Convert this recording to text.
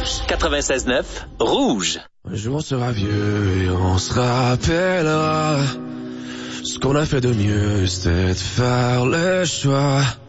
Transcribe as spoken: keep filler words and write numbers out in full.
quatre-vingt-seize neuf, Rouge. Un jour on sera vieux et on se rappellera. Ce qu'on a fait de mieux, c'était de faire le choix